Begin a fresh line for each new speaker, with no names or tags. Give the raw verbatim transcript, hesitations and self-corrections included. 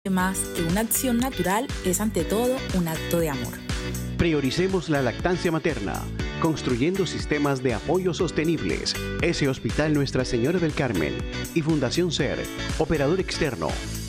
Más que una acción natural, es ante todo un acto de amor.
Prioricemos la lactancia materna, construyendo sistemas de apoyo sostenibles. Ese Hospital Nuestra Señora del Carmen y Fundación SER, operador externo,